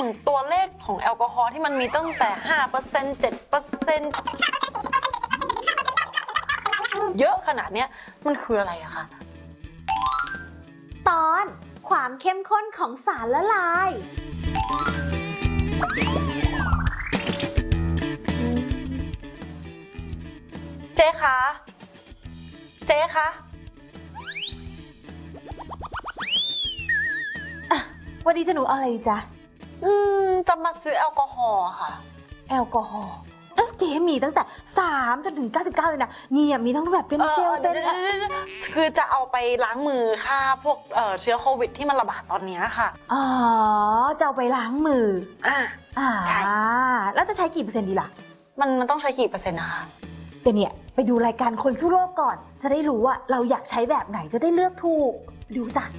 อย่างตัวเลขของแอลกอฮอล์ที่มันมีตั้งแต่ 5% 7% เยอะขนาดเนี้ยมันคืออะไรอะคะตอนความเข้มข้นของสารละลายเจ๊คะเจ๊คะวันนี้จะหนูอะไรจ๊ะจะมาซื้อแอลกอฮอล์ค่ะแอลกอฮอล์เจ๊มีตั้งแต่3จนถึง99เลยนะเนี่ยมีทั้งแบบเป็นเจลเป็นคือจะเอาไปล้างมือฆ่าพวกเชื้อโควิดที่มันระบาดตอนนี้ค่ะอ๋อจะเอาไปล้างมือใช่แล้วจะใช้กี่เปอร์เซ็นต์ดีล่ะมันต้องใช้กี่เปอร์เซ็นต์นะคะเดี๋ยวเนี่ยไปดูรายการคนสู้โลกก่อนจะได้รู้ว่าเราอยากใช้แบบไหนจะได้เลือกถูกดูจ้ะ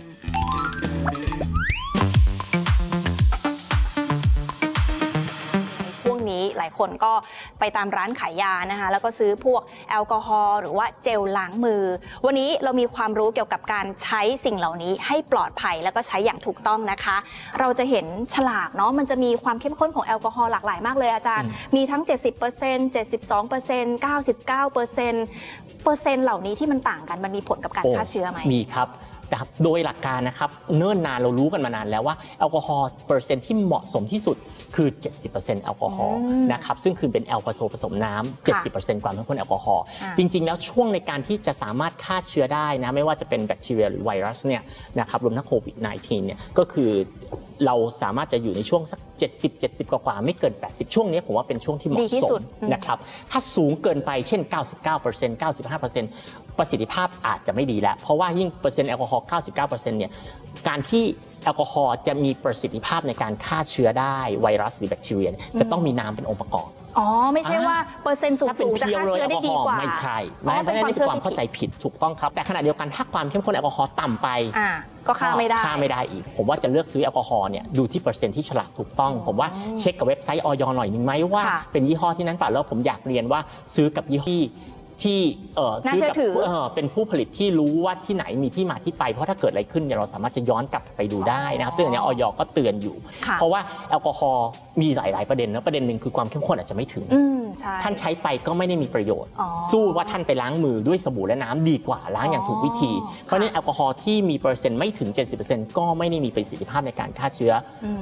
ช่วงนี้หลายคนก็ไปตามร้านขายยานะคะแล้วก็ซื้อพวกแอลกอฮอล์หรือว่าเจลล้างมือวันนี้เรามีความรู้เกี่ยวกับการใช้สิ่งเหล่านี้ให้ปลอดภัยแล้วก็ใช้อย่างถูกต้องนะคะเราจะเห็นฉลากเนาะมันจะมีความเข้มข้นของแอลกอฮอล์หลากหลายมากเลยอาจารย์มีทั้ง 70% 72% 99%เปอร์เซ็นต์เหล่านี้ที่มันต่างกันมันมีผลกับการฆ่าเชื้อไหมมีครับโดยหลักการนะครับเนิ่นนานเรารู้กันมานานแล้วว่าแอลกอฮอล์เปอร์เซ็นต์ที่เหมาะสมที่สุดคือ 70% แอลกอฮอล์นะครับซึ่งคือเป็นแอลกอฮอล์ผสมน้ำ 70% ความเข้มข้นแอลกอฮอล์จริงๆแล้วช่วงในการที่จะสามารถฆ่าเชื้อได้นะไม่ว่าจะเป็นแบคทีเรียหรือไวรัสเนี่ยนะครับรวมทั้งโควิด -19 เนี่ยก็คือเราสามารถจะอยู่ในช่วงสัก70 กว่าไม่เกิน80ช่วงนี้ผมว่าเป็นช่วงที่เหมาะสมนะครับถ้าสูงเกินไปเช่น 99% 95%ประสิทธิภาพอาจจะไม่ดีแล้วเพราะว่ายิ่งเปอร์เซ็นต์แอลกอฮอล์ 99% เนี่ยการที่แอลกอฮอล์จะมีประสิทธิภาพในการฆ่าเชื้อได้ไวรัสหรือแบคทีเรียจะต้องมีน้ำเป็นองค์ประกอบไม่ใช่ว่าเปอร์เซ็นต์สูงๆจะฆ่าเชื้อได้ดีกว่าไม่ใช่ไม่ได้เป็นความเข้าใจผิดถูกต้องครับแต่ขณะเดียวกันถ้าความเข้มข้นแอลกอฮอล์ต่ำไปก็ฆ่าไม่ได้อีกผมว่าจะเลือกซื้อแอลกอฮอล์เนี่ยดูที่เปอร์เซ็นต์ที่ฉลากถูกต้องผมว่าเช็คกับเว็บไซต์อย.หน่อยนึงไหมว่าเป็นยี่ห้อที่นั้นเปล่าแล้วผมอยากเรียนว่าซื้อกับยี่ห้อที่ซื้อกับเป็นผู้ผลิตที่รู้ว่าที่ไหนมีที่มาที่ไปเพราะถ้าเกิดอะไรขึ้นเราสามารถจะย้อนกลับไปดูได้นะครับซึ่งอันนี้อย.ก็เตือนอยู่เพราะว่าแอลกอฮอล์มีหลายประเด็นนะประเด็นหนึ่งคือความเข้มข้นอาจจะไม่ถึงท่านใช้ไปก็ไม่ได้มีประโยชน์สู้ว่าท่านไปล้างมือด้วยสบู่และน้ำดีกว่าล้างอย่างถูกวิธีเพราะฉะนั้นแอลกอฮอล์ที่มีเปอร์เซ็นต์ไม่ถึง 70% ก็ไม่ได้มีประสิทธิภาพในการฆ่าเชื้อ